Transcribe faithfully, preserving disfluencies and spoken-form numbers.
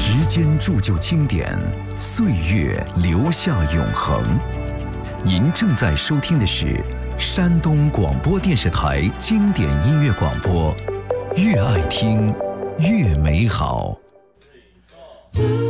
时间铸就经典，岁月留下永恒。您正在收听的是山东广播电视台经典音乐广播，越爱听越美好。